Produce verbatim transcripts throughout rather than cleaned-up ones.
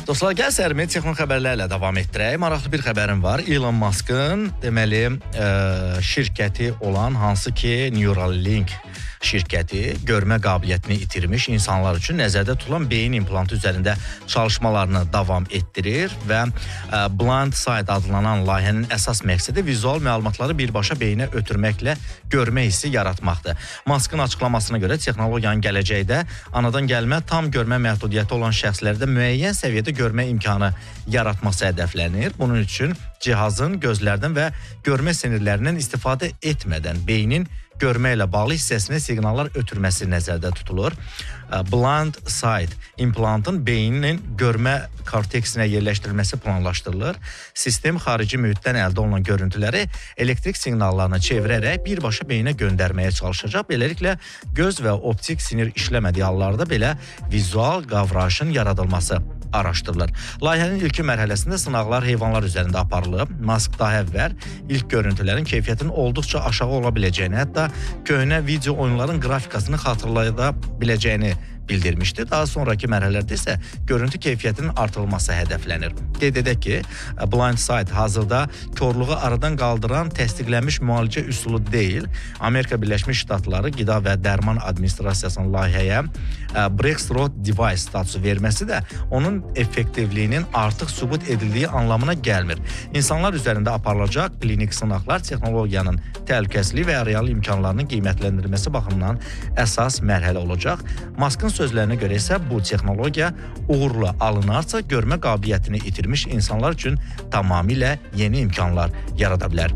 Dostlar, gəl sərimi texno xəbərlərlə davam etdirək. Maraqlı bir xəbərim var. Elon Musk'ın deməli ə, şirkəti olan hansı ki Neuralink şirkəti görmə qabiliyyətini itirmiş insanlar üçün nəzərdə tutulan beyin implantı üzərində çalışmalarını davam etdirir və ə, Blind Sight adlanan layihənin əsas məqsədi vizual məlumatları birbaşa beyinə ötürməklə görmə hissi yaratmaqdır. Musk'ın açıqlamasına görə texnologiyanın gələcəkdə anadan gəlmə tam görmə məhdudiyyəti olan şəxslərdə müəyyən səviyyədə görmə imkanı yaratması hədəflənir. Bunun üçün cihazın gözlərdən və görmə sinirlərindən istifadə etmədən beynin görmə ilə bağlı hissəsinə siqnallar ötürməsi nəzərdə tutulur. Blind Sight implantın beyninin görmə korteksinə yerləşdirilməsi planlaşdırılır. Sistem xarici mühitdən əldə olunan görüntüləri elektrik siqnallarına çevirərək birbaşa beyinə göndərməyə çalışacaq. Beləliklə göz və optik sinir işləmədiyi hallarda belə vizual qavrayışın yaradılması araşdırılır. Layihənin ilkin mərhələsində sınaqlar heyvanlar üzərində aparılıb. Musk daha əvvəl ilk görüntülərin keyfiyyətinin olduqca aşağı ola biləcəyini, hətta köhnə video oyunların qrafikasını xatırlaya biləcəyini bildirmişdi. Daha sonraki mərhələlərdə isə görüntü keyfiyyətinin artırılması hədəflənir. Qeyd edək ki, Blind Sight hazırda körlüğü aradan qaldıran təsdiqlənmiş müalicə üsulu deyil. Amerika Birləşmiş Ştatları Qida və Dərman Administrasiyasının layihəyə Breakthrough Device statusu verməsi də onun effektivliyinin artıq sübut edildiyi anlamına gəlmir. İnsanlar üzərində aparılacaq klinik sınaqlar texnologiyanın təhlükəsizliyi və real imkanlarının qiymətləndirilməsi baxımından əsas mərhələ olacaq. Musk'ın sözlərinə görə isə bu texnologiya uğurla alınarsa görmə qabiliyyətini itirmiş insanlar üçün tamamilə yeni imkanlar yarada bilər.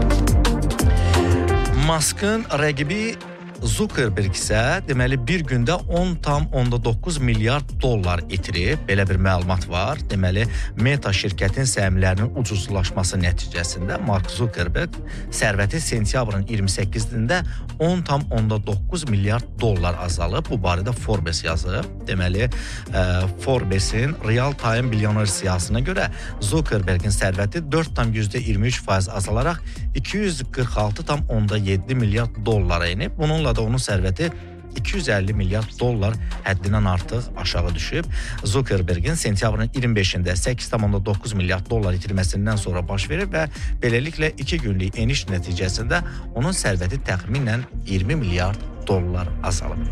Musk'ın rəqibi Zuckerberg isə deməli bir gündə on tam onda doqquz milyard dollar itirib. Belə bir məlumat var. Deməli Meta şirkətin səhmlərinin ucuzlaşması nəticəsində Mark Zuckerberg sərvəti sentyabrın iyirmi səkkizində on tam onda doqquz milyard dollar azalıb. Bu barədə Forbes yazıb. Deməli Forbes'in Real Time Milyoner siyahısına görə Zuckerberg'in sərvəti dörd tam yüzdə iyirmi üç faiz azalaraq iki yüz qırx altı tam onda yeddi milyard dollara enib. Bununla da onun sərvəti iki yüz əlli milyard dollar həddindən artıq aşağı düşüb. Zuckerberg'in sentyabrın iyirmi beşində səkkiz tam onda doqquz milyard dollar itirməsindən sonra baş verib və beləliklə iki günlük eniş nəticəsində onun sərvəti təxminən iyirmi milyard dollar azalıb.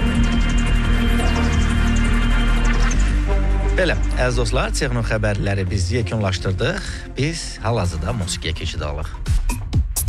Belə, əziz dostlar, texno xəbərləri biz yekunlaşdırdıq. Biz hal-hazırda musiqiyə keçid alıq.